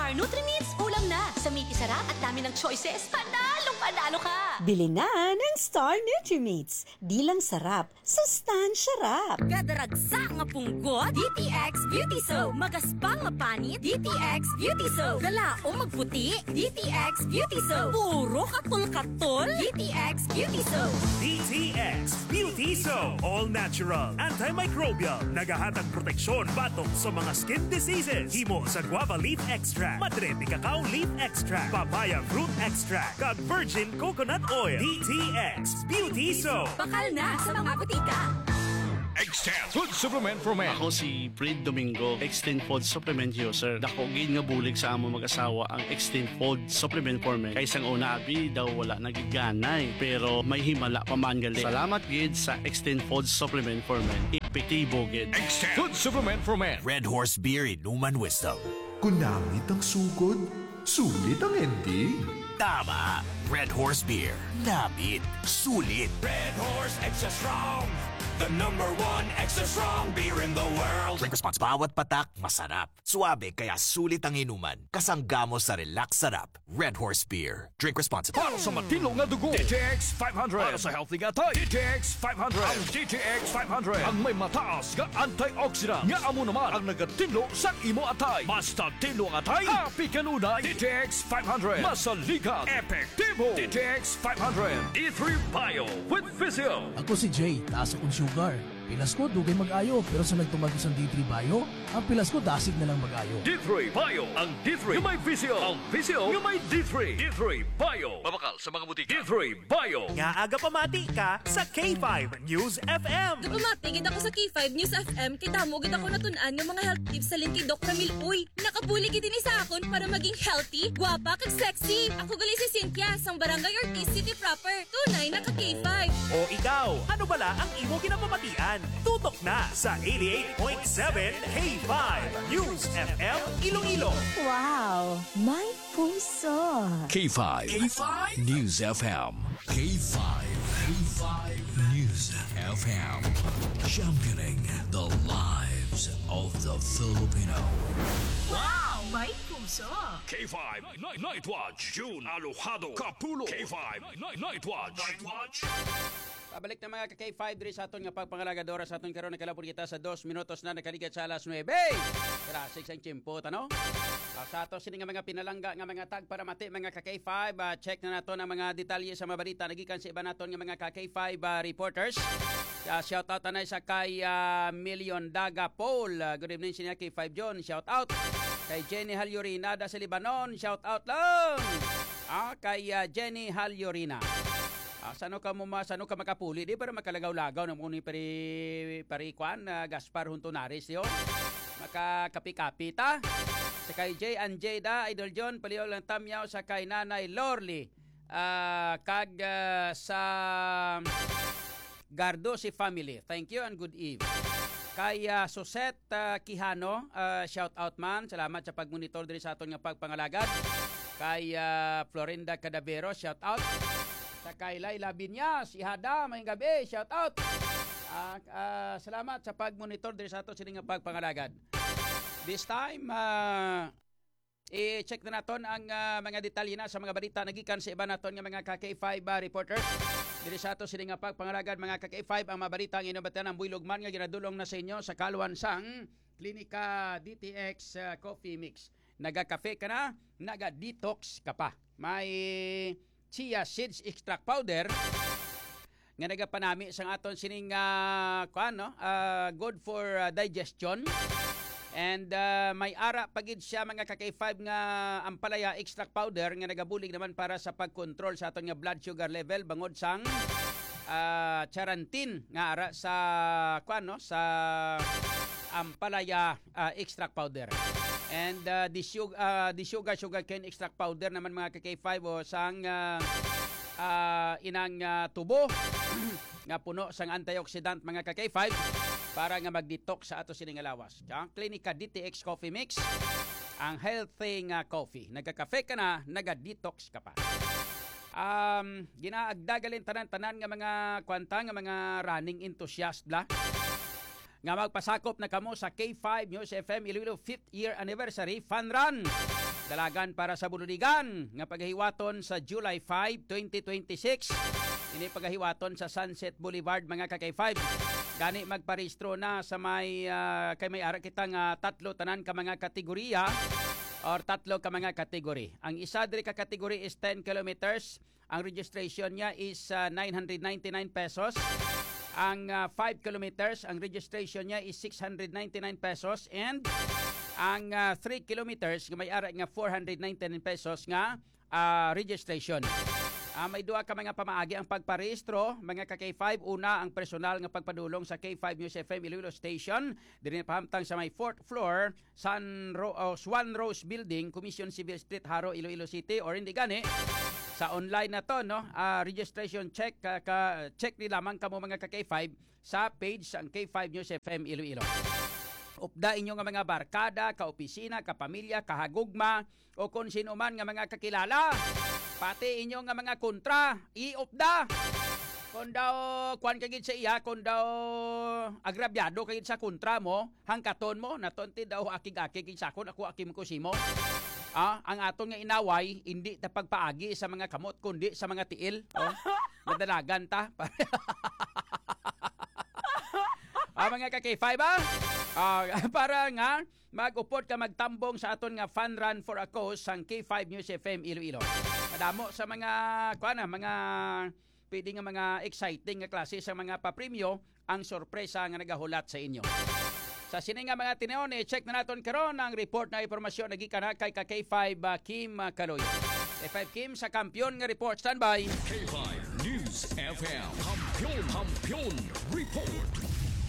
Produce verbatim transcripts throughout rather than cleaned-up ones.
Star Nutri-Meats, ulam na. Sa meaty sarap at dami ng choices, panalong panalo ka. Bili na ng Star Nutri-Meats. Di lang sarap, sustansya rap. Gadaragsa nga punggot, D T X Beauty Soap. Magaspang nga panit, D T X Beauty Soap. Galao magputi, D T X Beauty Soap. Puro katol-katol, D T X Beauty Soap. D T X Beauty Soap. All natural, antimicrobial, nagahatag proteksyon batok sa mga skin diseases. Himo sa guava leaf extract, madre de cacao leaf extract, papaya fruit extract, kag virgin coconut oil. D T X Beauty Soap. Bakal na sa mga butika. Extend Food Supplement for Men. Ako si Fred Domingo, Extend Food Supplement user. Dako gid nga bulig sa amo mag-asawa ang Extend Food Supplement for Men. Kaysang una abi daw wala nagiganay, pero may himala pa man gali. Salamat gid sa Extend Food Supplement for Men. Epektibo gid. Extend Food Supplement for Men. Red Horse Beer Inuman Wisdom. Kunangit ang sugod, sulit ang ending. Tama. Red Horse Beer. Namit. Sulit. Red Horse Extra Strong, the number one extra strong beer in the world. Drink responsible. Bawat patak, masarap. Suabe kaya sulit ang inuman. Kasanggamo sa relax sarap. Red Horse Beer. Drink responsibly. Para sa matino nga dugo, D T X five hundred. Para sa healthy nga tayo, D T X five hundred. Ang D T X five hundred ang may mataas nga antioxidant. Nga amo naman ang nagatinlo sa imo atay. Basta tinlo ang atay, happy kanunay. D T X five hundred. Masaligan. Epektibo. D T X five hundred. E three Bio with Physio. Ako si Jay, taas akong sugar. Pilas ko, dugay mag-ayo. Pero sa nagtumagos ang D three Bio, ang pilas ko, dasig na lang mag-ayo. D three Bio. Ang D three yung may Physio. Ang Physio yung may D three. D three Bio. Mabakal sa mga butika. D three Bio. Nga aga pamati ka sa K five News F M. Dumatigid ako sa K five News F M, kay damo gid ako natunan ng mga health tips sa link kay Doc Ramil. Uy, nakabuli gid ini sa akon para maging healthy, gwapa kag sexy. Ako gali si Cynthia, sang Barangay Ortiz City proper. Tunay na ka K five. O ikaw, ano bala ang imo ginapamatian? Tutok na sa eighty-eight point seven K five News F M Iloilo. Wow, may puso. K five. K five News F M. K five. K five News F M. Championing the lives of the Filipino. Wow, may puso. K five Night, Night Watch. June Alojado. Kapulo. K five Night, Night Watch. Night Watch. Pabalik na mga ka-K five diri sa aton nga pagpangalagadora sa aton karon nakalapod kita sa dos minutos na nakaligat sa alas nuwebe. Tara, six ang tiyempo, tano? Uh, sa ato sini nga mga pinalangga nga mga tag para mati mga ka-K five, uh, check na nato ang mga detalye sa mga balita nagikan sa iba naton nga mga ka-K five uh, reporters. Uh, shout out na sa kay uh, Million Daga Paul. Uh, good evening siya K five John. Shout out kay Jenny Halyorina da sa Libanon. Shout out lang. Ah, kay uh, Jenny Halyorina. Ah, sano ka mo ma, sano ka makapuli di para makalagaw-lagaw ng muni pari parikuan uh, Gaspar Huntonaris yo. Makakapi-kapi ta. Sa kay J and J da Idol John paliw lang tamyaw sa kay Nanay Lorly. Uh, kag uh, sa Gardo si family. Thank you and good eve. Kay uh, Suset uh, Quijano, uh, shout out man. Salamat sa pagmonitor diri sa aton nga pagpangalagad. Kay uh, Florinda Cadavero, shout out. Sa kay Laila Binyas, Ihada, may gabi, shout out. Uh, uh, salamat sa pagmonitor diri sa ato sining nga pagpangalagad. This time, uh, i-check na naton ang uh, mga detalye na sa mga balita nagikan sa iba naton nga mga ka-K five uh, reporters. Diri sa ato sining nga pagpangalagad mga ka-K five ang mabalita ang inobatan ng buylogman nga ginadulong na sa inyo sa kaluan sang Klinika D T X uh, Coffee Mix. Naga-cafe ka na, naga-detox ka pa. May chia seeds extract powder nga nagapanami sang aton sining uh, kuan no uh, good for uh, digestion and uh, may ara pagid siya mga ka-K five nga ampalaya extract powder nga nagabulig naman para sa pagkontrol sa aton nga blood sugar level bangod sang uh, charantin nga ara sa kuan no sa ampalaya uh, extract powder. And uh, the, sugar, uh, the sugar sugar cane extract powder naman mga ka-K five o sang uh, uh, inang uh, tubo nga puno sang antioxidant mga ka-K five para nga mag-detox sa ato sining lawas. Ang Klinika D T X Coffee Mix, ang healthy nga coffee. Nagka-cafe ka na, naga-detox ka pa. Um, ginaagdagalin tanan-tanan nga mga kwanta nga mga running enthusiast la. Nga magpasakop na kamo sa K five News F M Iloilo fifth year anniversary fun run. Dalagan para sa Bulunigan nga paghiwaton sa July five, twenty twenty-six. Ini paghiwaton sa Sunset Boulevard mga ka-K five. Gani magparehistro na sa may uh, kay may ara kita nga tatlo tanan ka mga kategorya or tatlo ka mga kategory. Ang isa diri ka kategory is ten kilometers. Ang registration niya is uh, nine hundred ninety-nine pesos. Ang uh, five kilometers, ang registration niya is six hundred ninety-nine pesos, and ang uh, three kilometers nga may ara nga four hundred ninety-nine pesos nga uh, registration. Uh, may duha ka mga pamaagi ang pagparehistro, mga ka-K five. Una, ang personal nga pagpadulong sa K five News F M Iloilo Station. Diri pahamtang sa may fourth floor, San Ro- oh, Swan Rose Building, Commission Civil Street, Haro, Iloilo City. Or hindi gani, sa online na to, no? Uh, registration check, ka, ka, check ni lamang kamo mga ka-K five sa page sa K five News F M Iloilo. Upda inyo nga mga barkada, kaopisina, kapamilya, kahagugma, o kung sino man nga mga kakilala. Pati inyo nga mga kontra, i-upda. Kung daw, kuhan kagid sa iya, kung daw agrabyado kagid sa kontra mo, hangkaton mo, natonti daw akig-akig sakon, ako akim ko simo. Ah, ang aton nga inaway, hindi ta pagpaagi sa mga kamot, kundi sa mga tiil. Oh, nadalagan ta. Ah, mga ka-K five ba? Ah, para nga mag-upot ka magtambong sa aton nga fun run for a cause sang K five News F M Iloilo. Madamo sa mga kuana, mga pwede nga mga exciting nga klase sa mga papremyo ang sorpresa nga nagahulat sa inyo. Sa sini nga mga tineon, check na naton karon ang report na impormasyon nagikan kay ka K five uh, Kim uh, Kaloy. K five Kim sa kampiyon nga report, standby. K five News F M Kampiyon Kampiyon Report.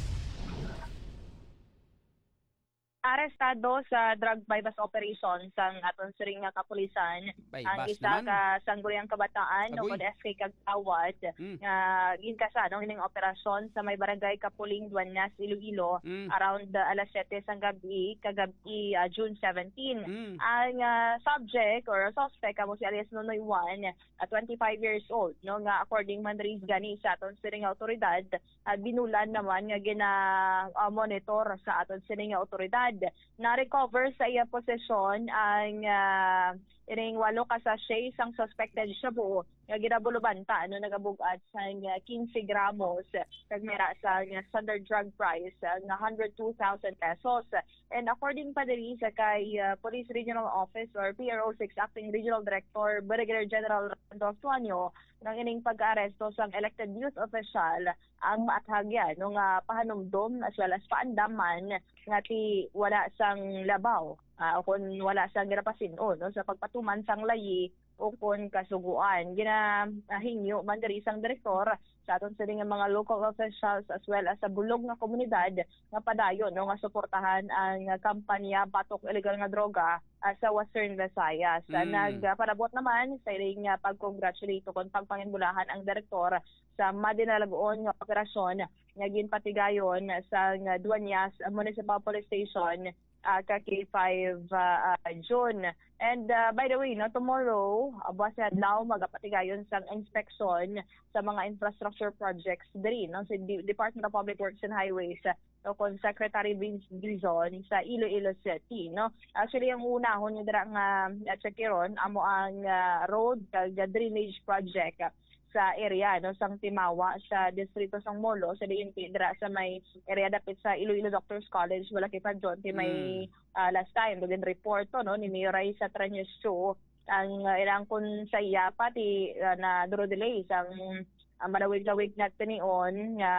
Arestado sa drug bypass operation sa aton siring nga kapulisan ang isa ka sangguniang kabataan no kod S K Kagawad mm. nga ginkasa no ining operasyon sa may barangay Kapuling, Dueñas, Iloilo mm. around uh, alas siyete sang gabi kagabi uh, June seventeenth. Mm. Ang uh, subject or suspect kamo si alias Nonoy Juan, uh, twenty-five years old no nga according man rin gani sa aton siring otoridad uh, binulan naman nga gina uh, monitor sa aton siring otoridad. Na-recover sa iya posesyon ang uh, iring walo ka sachet sang suspected shabu nga ginabulubanta ano nagabugat sa uh, fifteen gramos kag mera sa uh, standard drug price uh, nga one hundred two thousand pesos. And according pa diri sa kay uh, Police Regional Office or P R O six Acting Regional Director Brigadier General Randolph Tuanyo nang ining pag-aresto sang elected youth official ang maathagya no nga pahanumdom as well as paandaman nga ti wala sang labaw uh, o kung wala sang girapasin o no sa pagpatuman sang layi o kung kasuguan. Ginahingyo man diri sang direktor sa aton sa nga mga local officials as well as sa bulog nga komunidad nga padayon no nga suportahan ang kampanya Batok Illegal nga Droga uh, sa Western Visayas. Mm. Nagparabot naman sa iring uh, pag-congratulate o kung pagpanginbulahan ang direktor sa madinalagoon nga operasyon nga ginpatigayon sa uh, Dueñas Municipal Police Station uh, ka K five uh, uh, June. And uh, by the way, no, tomorrow, uh, buwas na adlaw magapatigayon sa inspection sa mga infrastructure projects diri no, sa D- Department of Public Works and Highways uh, no, kung Secretary Brizon sa Iloilo City. No? Actually, ang unahon nyo dira nga uh, checkiron, amo ang uh, road kag drainage project uh, sa area no sang Timawa sa distrito sang Molo sa D N P dira sa may area dapit sa Iloilo Doctors College wala kay Padjon ti may mm. uh, last time dugen report to no ni Miray sa Tranews two ang uh, ilang kun sa iya pati uh, na duro delay sang ang malawig-lawig na tinion nga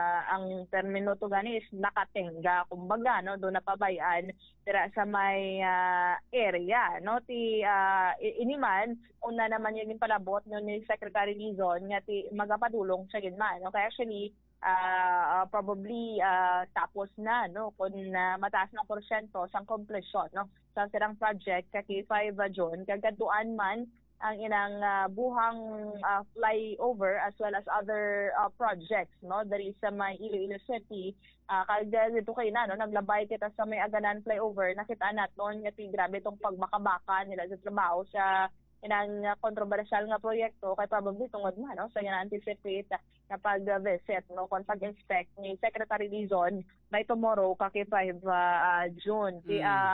ang termino to gani is nakatenga kumbaga no do napabayan dira sa may uh, area no ti uh, iniman una naman yung palabot no ni Secretary Lizon nga ti magapadulong sa ginman no kaya actually uh, uh, probably uh, tapos na no kung uh, mataas na porsyento sang completion no sa sirang project ka K five uh, June kagaduan man ang inang uh, buhang uh, flyover as well as other uh, projects no dari sa may Iloilo City uh, kaya dito kay na no naglabay kita sa may Aganan flyover nakita naton nga ti grabe tong pagmakabaka nila sa trabaho sa inang uh, kontrobersyal nga proyekto kay probably tungod man no sa so, anticipate na pag-visit no kung pag-inspect ni Secretary Lizon by tomorrow ka K five uh, uh, June. Mm. Ti, um,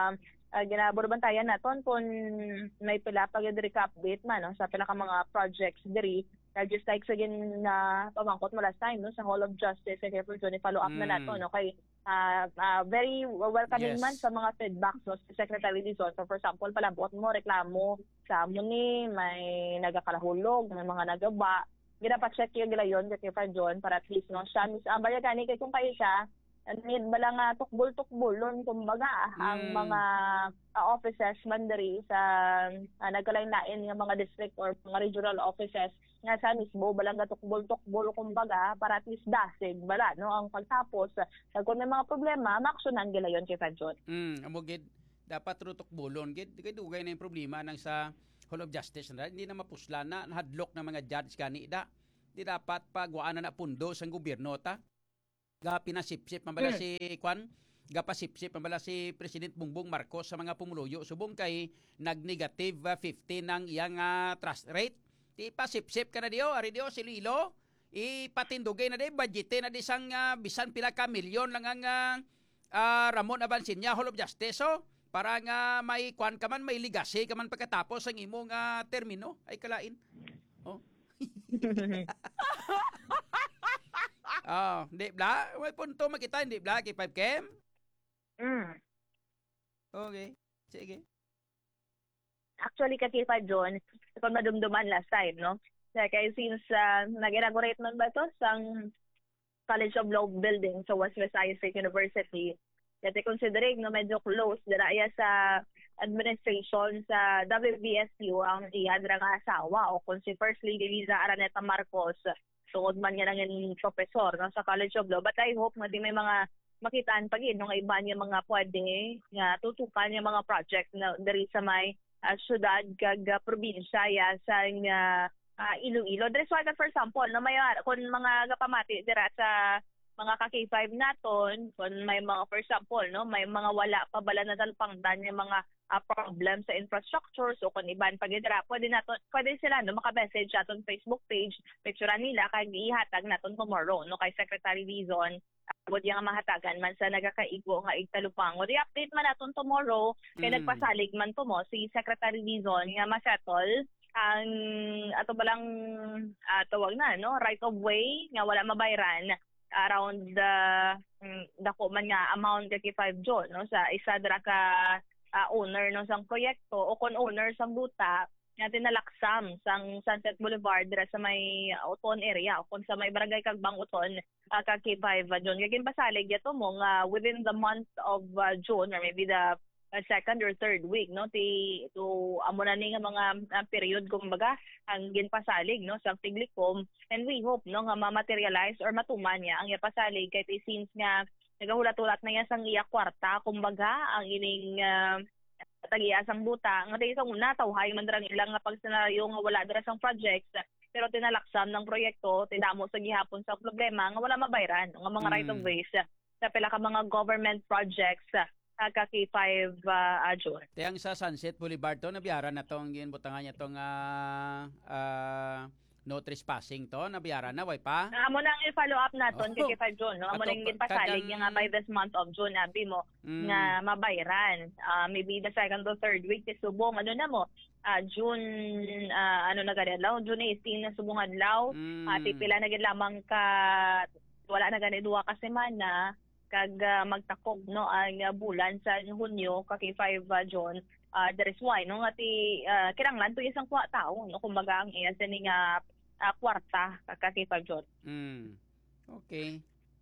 uh, ginaburbantayan naton kung may pila pag diri ka update man no sa pila ka mga projects diri. Uh, just like sa gin na pamangkot mo last time no sa Hall of Justice kay Secretary John follow up Mm. na nato no kay uh, uh, very welcoming Yes. man sa mga feedback no sa Secretary Dizon. So for example palabot mo reklamo sa amo ni may nagakalahulog, may mga nagaba. Ginapacheck yung gilayon kay Secretary John para at least no siya mis ang uh, gani kay kung kayo siya need bala nga tukbol-tukbolon kumbaga ang Mm. mga uh, offices man diri sa uh, nagkalain-lain nga mga district or mga regional offices nga sa mismo bala nga tukbol-tukbol kumbaga para at least dasig bala no ang pagtapos uh, kung may mga problema maaksyonan gilayon kay John. Mm, amo gid dapat rutok bulon gid kay dugay na yung problema nang sa Hall of Justice na hindi na mapuslan na hadlok ng mga judge kani da. Di dapat pagwaan na pundo sa gobyerno ta. Ga pinasipsip mabala Mm. si Kwan, ga pasipsip mabala si President Bongbong Marcos sa mga pumuluyo subong kay nag-negative uh, fifty ng iyang uh, trust rate. Di pasipsip ka na diyo, ari diyo si Lilo. Ipatindugay na di budget na di sang uh, bisan pila ka milyon lang ang uh, uh, Ramon Abansinya Hall of Justice so para nga may kwan ka man may legacy ka man pagkatapos ang imong uh, termino ay kalain. Oh. Ah, hindi bla. May punto makita hindi bla kay five K M. Mm. Okay. Sige. Actually kasi pa John, kung madumduman last time no. Kaya since uh, nag-inaugurate man ba to sang College of Law building sa West Visayas State University. Kasi considering no medyo close dira sa administration sa W B S U ang iyan ra nga asawa o kung si First Lady Liza Araneta Marcos tungod man niya ng professor no, sa College of Law. But I hope nga di may mga makitaan pag no, nga iba niya mga pwede nga tutukan yung mga project na diri sa may uh, syudad kag uh, probinsya ya sa uh, uh, Iloilo. There's one for example, no, may kung mga gapamati dira sa mga ka-K five naton, kung may mga for example, no, may mga wala pa bala na talpangdan yung mga uh, problem sa infrastructure so kung iban pagidra pwede naton pwede sila no maka-message sa aton Facebook page picture nila kay ihatag naton tomorrow no kay Secretary Dizon agud uh, yang mahatagan man sa nagakaigo nga igtalupang i-update man naton tomorrow kay Mm. nagpasalig man to mo si Secretary Dizon nga masettle ang ato balang uh, tawag na no right of way nga wala mabayran around the um, dako man nga amount kay five John no sa isa dra ka uh, owner no sang proyekto o kon owner sang buta nga tinalaksam sang Sunset Boulevard dira sa may uh, Uton area o kon sa may barangay Kagbang Uton uh, ka K five uh, John gagin pasalig yato mo nga within the month of uh, June or maybe the uh, second or third week no ti to amo na ni nga mga uh, period kumbaga ang ginpasalig no sa Tiglikom and we hope no nga ma-materialize or matuman niya ang ipasalig kay since nga nagahulat-hulat na yan sang iya kwarta kumbaga ang ining uh, tag-iasang buta nga tayo isang una tawhay man dira ilang nga pagsenaryo nga wala dira sang projects pero tinalaksam ng proyekto tinamo sa gihapon sa problema nga wala mabayran nga mga Mm. right of ways sa pila ka mga government projects uh, ka K five uh, June. Tiyang sa Sunset Boulevard to nabiyaran na tong ginbutangan niya tong uh, uh, no trespassing to nabiyaran na way pa. Amo nang i-follow up naton Oh. kay K five June no amo Ato, nang ginpasalig kadang- nga by this month of June abi mo Mm. nga mabayran uh, maybe the second or third week ti subong ano na mo uh, June uh, ano na gani adlaw June eighteen na subong adlaw Mm. at uh, pila na gid lamang ka wala na gani duha ka semana kag uh, magtakog no ang uh, bulan sa Hunyo ka K five uh, June uh, there is why no nga ti uh, kinanglan to isang kwa tawo no kumbaga ang iya sa ni nga uh, kwarta ka K five June. Mm. Okay.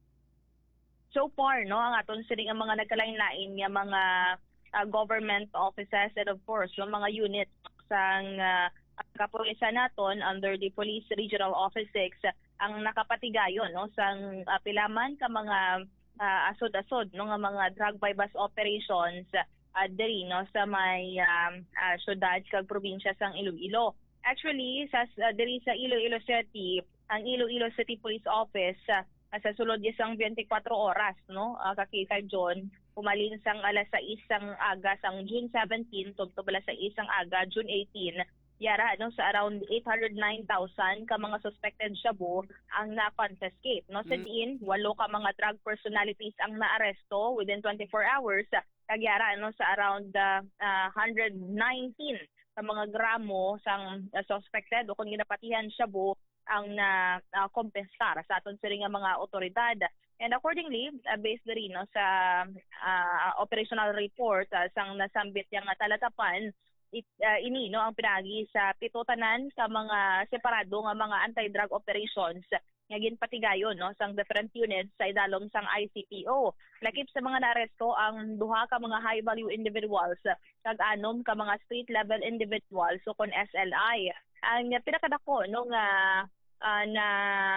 So far, no, ang aton sining ang mga nagkalain-lain nga mga uh, government offices and of course, yung mga units sang uh, kapulisan naton under the Police Regional Office six uh, ang nakapatigayon no sang uh, pilaman ka mga uh, asod-asod no nga mga drug by bus operations uh, diri no sa may um, uh, syudad kag probinsya sang Iloilo. Actually, sa uh, diri sa Iloilo City, ang Iloilo City Police Office uh, sa sulod isang twenty-four oras no uh, ka K five John pumalin sang alas sais sang aga sang June seventeenth tubto bala sa isang aga June eighteenth yara no sa around eight hundred nine thousand ka mga suspected shabu ang na-confiscate no sa Mm. diin walo ka mga drug personalities ang naaresto within twenty-four hours kagyara ano sa around uh, uh, one hundred nineteen sa mga gramo sang uh, suspected o kung ginapatihan siya bu ang na uh, kompensar sa aton sila nga mga otoridad. And accordingly, uh, based na rin no, sa uh, operational report uh, sang nasambit yang talatapan, it, uh, ini no, ang pinagi sa pitotanan sa mga separado nga mga anti-drug operations nga ginpatigayon no sang different units sa idalom sang I C P O. Lakip sa mga naaresto ang duha ka mga high value individuals kag anom ka mga street level individuals so kon S L I. Ang pinakadako no nga uh, na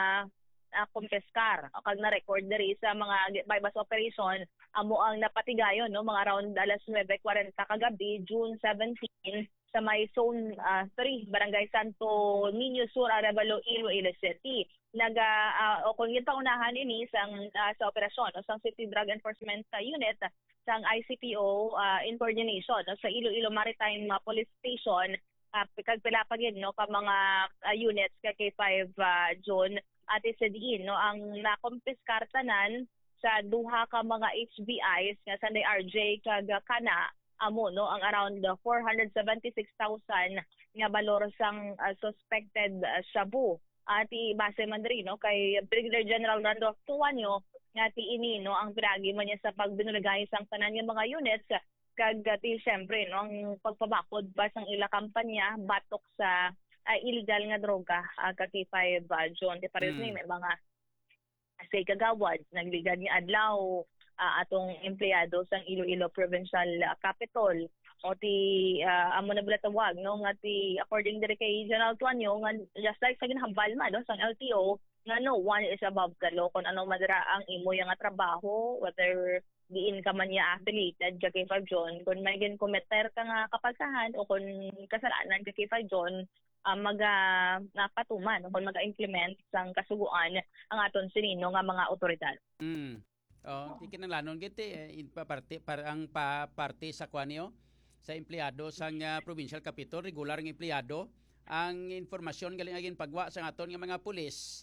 uh, kumpeskar o kag na record diri sa mga bypass operation amo ang napatigayon no mga around alas nuwebe kuwarenta kagabi June seventeen sa may zone uh, three Barangay Santo Niño Sur, Arevalo, Iloilo City. Naga uh, o kung yung paunahan ini sang uh, sa operasyon o sang City Drug Enforcement uh, Unit sang I C P O uh, in coordination no, sa Iloilo Maritime uh, Police Station uh, kag pilapagin no ka mga uh, units kay K five uh, June at isa diin no ang nakompiskar tanan sa duha ka mga H B Is nga sa R J kag kana amo no ang around uh, four hundred seventy-six thousand nga balor sang uh, suspected uh, shabu. At uh, base man rin no kay Brigadier General Randolph Tuanyo nga ti ini no ang pinagi man niya sa pagbinulagay sang tanan nga mga units kag uh, ti syempre no ang pagpabakod ba sang ila kampanya batok sa uh, illegal nga droga uh, kag K five uh, John ti pares mm. ni may mga say kagawad nagligad ni adlaw uh, atong empleyado sang Iloilo Provincial uh, Capital o ti uh, amo na bala tawag no nga ti according diri kay General Tuanyo nga just like sa ginhambal man no sang L T O nga no one is above the law kung ano madara ang imo nga trabaho whether diin ka man ya affiliated kay K five John kung may gin committer ka nga kapagsahan o kung kasalanan kay K five John uh, maga napatuman o kung maga-implement sang kasuguan ang aton sinino nga mga otoridad. Mm. Oh, ikinalanon giti eh, pa parte para ang pa parte sa kwanyo sa empleyado sang uh, provincial capital regular ng empleyado ang informasyon galing agin pagwa sa aton nga mga pulis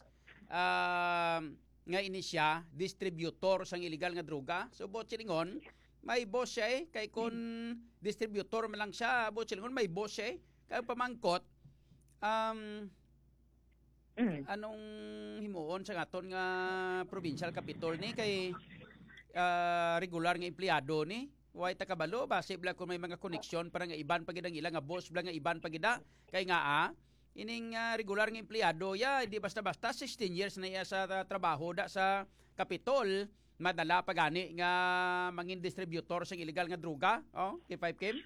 uh, nga inisya distributor sang illegal nga droga so bot silingon may boss siya eh kay kon distributor man lang siya bot silingon may boss siya eh kay pamangkot um mm. anong himuon sa aton nga provincial capital ni kay uh, regular nga empleyado ni way ta kabalo base bla kung may mga koneksyon para nga iban pagid ang ilang nga boss bla nga iban pagida kay nga ah ining uh, regular nga empleyado ya hindi basta-basta sixteen years na iya sa uh, trabaho da sa Kapitol madala pagani nga mangin distributor sa illegal nga droga oh K five Kim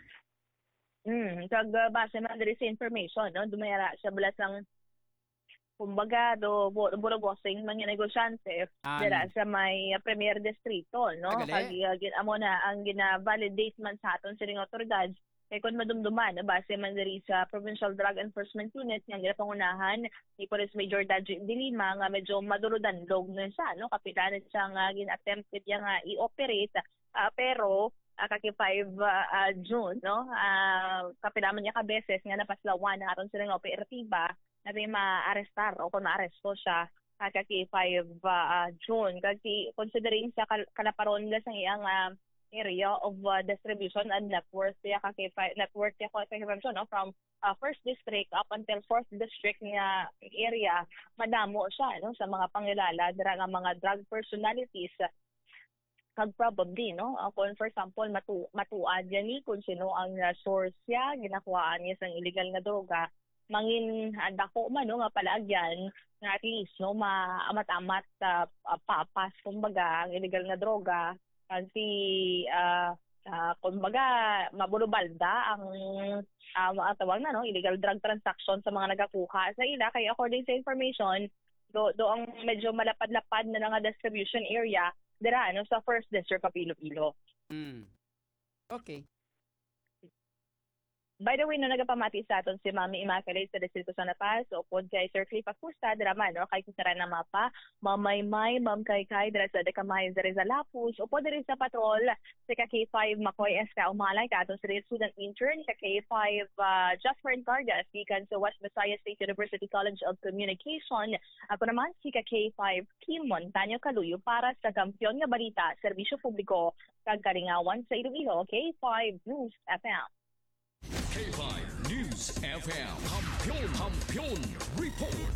mm kag uh, base man diri sa information no dumayara siya bala sang kumbaga do burugosing mga negosyante um, dira sa may uh, Premier Distrito no kag uh, amo na ang gina-validate man sa aton sining otoridad kay kun madumduman base man diri sa Provincial Drug Enforcement Unit nga ginapangunahan ni Police Major Daji Dilima nga medyo madurudandog no siya no kapitan siya nga gin-attempted niya nga i-operate uh, pero uh, kaki five uh, uh, June no uh, kapilaman niya ka beses nga napaslawan na aton sining operatiba na rin ma-arrestar o kung ma-arresto siya uh, kaki five uh, June. Kasi considering sa kal- kalaparon na sa iyang uh, area of uh, distribution and network siya kaki five network siya kaki five June no? From uh, first district up until fourth district niya area, madamo siya no? Sa mga pangilala dira nga mga drug personalities kag probably no uh, kung for example matu matuad yan kung sino ang uh, source siya ginakuhaan niya sang illegal nga droga mangin uh, dako man no nga palagyan nga at least no maamat-amat uh, uh, papas kumbaga ang illegal nga droga kasi uh, uh, kumbaga mabulubalda ang uh, tawag na no illegal drug transaction sa mga nagakuha sa ila kay according sa information do do ang medyo malapad-lapad na nga distribution area dira no sa first district of Iloilo. Mm. Okay. By the way, no, nagapamati sa aton si Mami Immaculate sa Distrito San Paz, o pod kay Sir Cliff Acusta, drama, no, kay Kusara na mapa, Mamay May, Mam Kay Kay, dra sa Dekamay, dra sa Lapus, o pod rin sa Patrol, sa K five Makoy S K Umalay, ka aton sa student intern, sa K five uh, Jasper Cargas, gikan sa West Visayas State University College of Communication. Ako naman si K five Kim Montaño Caluyo para sa Kampiyon nga Balita, Serbisyo Publiko, kag Kalingawan sa Iloilo, K five News F M. K five News F M. Kampiyon, Kampiyon Report.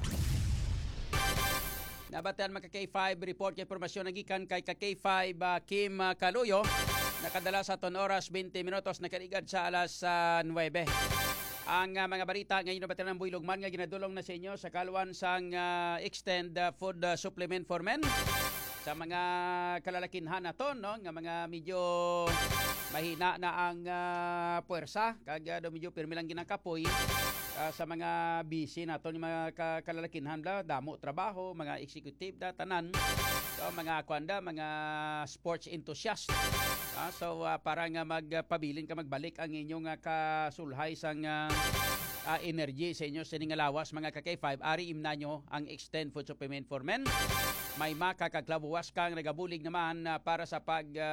Nabatan mga K five report kay informasyon nagikan kay K five uh, Kim uh, Caluyo. Nakadala sa ton oras twenty minutos nakaligad sa alas uh, nine. Ang uh, mga balita ngayon nabatan ng Buylogman nga ginadulong na sa inyo sa kalwan sang uh, extend uh, food uh, supplement for men sa mga kalalakinhan naton, no, nga mga medyo mahina na ang uh, puwersa kag uh, medyo pirmi lang ginakapoy uh, sa mga busy naton yung mga ka- kalalakinhan da damo trabaho, mga executive da tanan, so, mga kwanda, mga sports enthusiast. Uh, so uh, para nga magpabilin ka magbalik ang inyong uh, kasulhay sang uh, uh, energy sa inyo sa inyong lawas mga ka K five, ari imna nyo ang extend food supplement for men. May makakaglabuwas kang nagabulig naman uh, para sa pag uh,